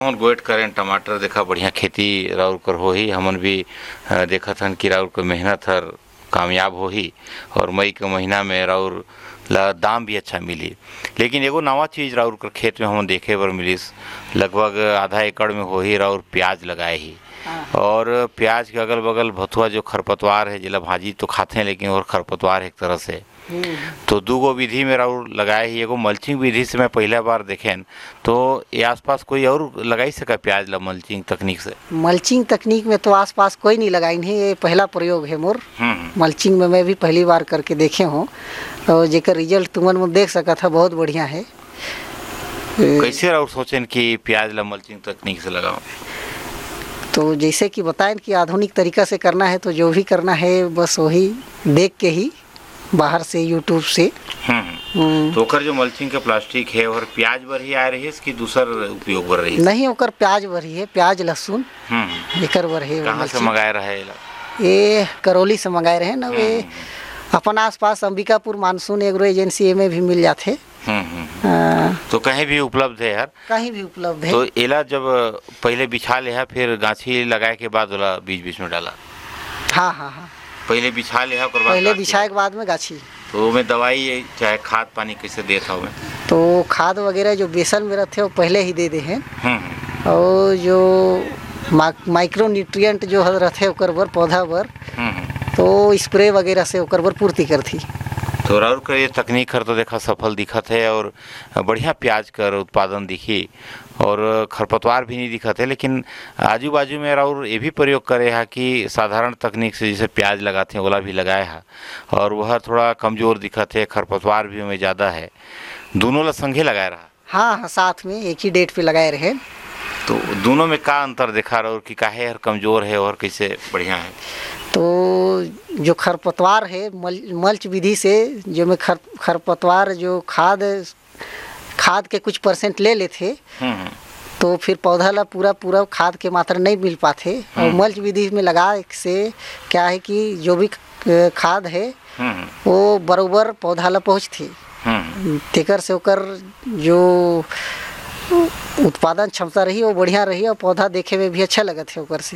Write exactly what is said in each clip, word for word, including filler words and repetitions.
और गोएट करें टमाटर देखा बढ़िया खेती राउर कर हो ही हमन भी देखा थन कि राउर कर मेहनत हर कामयाब हो ही और मई के महीना में राउर ला दाम भी अच्छा मिली। लेकिन एगो नवा चीज़ राउर कर खेत में हम देखे बर मिलिस, लगभग आधा एकड़ में हो ही राउर प्याज लगाए ही और प्याज के अगल बगल भथुआ जो खरपतवार है जिला भाजी तो खाते हैं लेकिन और खरपतवार एक तरह से तो दूगो विधि में राउर लगाए ही। एगो मल्चिंग विधि से मैं पहला बार देखें, तो ये आसपास कोई और लगाई सका प्याज ला मल्चिंग तकनीक से? मल्चिंग तकनीक में तो आसपास कोई नहीं लगाई नहीं, ये पहला प्रयोग है मोर। मल्चिंग में मैं भी पहली बार करके देखे हूँ और जेकर रिजल्ट तुमन में देख सका था बहुत बढ़िया है। कैसे राउर सोचें कि प्याज ला मल्चिंग तकनीक से लगाओ? तो जैसे कि बताएं कि आधुनिक तरीका से करना है तो जो भी करना है बस वही देख के ही बाहर से यूट्यूब से। हम्म तो ओकर जो मल्चिंग के प्लास्टिक है और प्याज बर ही आ रही है इसकी दूसर उपयोग बर रही है? नहीं, ओकर प्याज बर ही है, प्याज लहसुन एकर बर है। कहाँ से मंगाए रहे? ये करौली से मंगाए रहे ना, वे अपन आसपास अंबिकापुर मानसून एग्रो एजेंसी में भी मिल जाते। तो कहीं भी उपलब्ध है यार? कहीं भी उपलब्ध है। तो एला जब पहले बिछा ले है फिर गाछी लगाए के बाद ओला बीच बीच में डाला? हाँ हाँ हाँ पहले बिछा ले है और पहले बिछाए के बाद में गाछी। तो में दवाई चाहे खाद पानी कैसे देता हूँ? तो खाद वगैरह जो बेसन में रहते हैं वो पहले ही दे दे हैं और जो माइक्रो न्यूट्रिएंट जो रहते हैं ओकर बर पौधा बर तो स्प्रे वगैरह से ओकर बर पूर्ति करती। तो राउर कर ये तकनीक हर तो देखा सफल दिखत है और बढ़िया प्याज कर उत्पादन दिखी और खरपतवार भी नहीं दिखत है। लेकिन आजू बाजू में राउर ये भी प्रयोग करे है कि साधारण तकनीक से जैसे प्याज लगाते हैं ओला भी लगाया है और वह थोड़ा कमज़ोर दिखत है, खरपतवार भी हमें ज़्यादा है, दोनों ला संगे लगाए रहा? हाँ हाँ साथ में एक ही डेट पे लगाए रहे। तो दोनों में का अंतर देखा राउर कि काहे हर कमज़ोर है और कैसे बढ़िया है? तो जो खरपतवार है मल मल्च विधि से जो मैं खर खरपतवार जो खाद खाद के कुछ परसेंट ले लेते तो फिर पौधा ला पूरा पूरा खाद के मात्रा नहीं मिल पाते और मल्च विधि में लगा से क्या है कि जो भी खाद है वो बरोबर पौधा ला पहुँचती तेकर से ओकर जो उत्पादन क्षमता रही वो बढ़िया रही और पौधा देखे में भी अच्छा लगा थे ओकर से।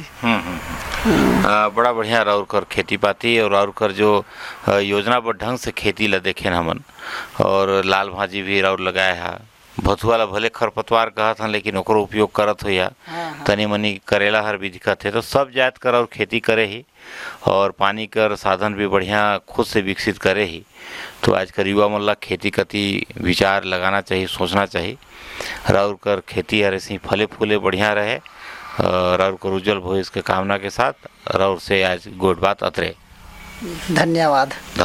आ, बड़ा बढ़िया राउर कर खेती पाती और राउर कर जो योजनाबद्ध ढंग से खेती ला देखे हमन और लाल भाजी भी राउर लगाए है। भथुआ ला भले खरपतवार कहत हन लेकिन ओकर उपयोग करत हो या तनी मनी करेला हर भी दिखत है। तो सब जात कर और खेती करे ही और पानी कर साधन भी बढ़िया खुद से विकसित करे ही। तो आज कर युवा मन ला खेती कति विचार लगाना चाहिए, सोचना चाहिए। राउर कर खेती हर ऐसे फले फूले बढ़िया रहे। राउर कर उज्जवल भविष्य के कामना के साथ राउर से आज गोट बात अतरे। धन्यवाद।